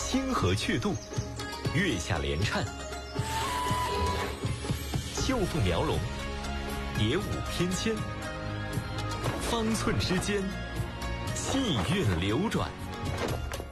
清和去度，月下连颤，秀凤描龙，蝶舞翩跹，方寸之间，气韵流转。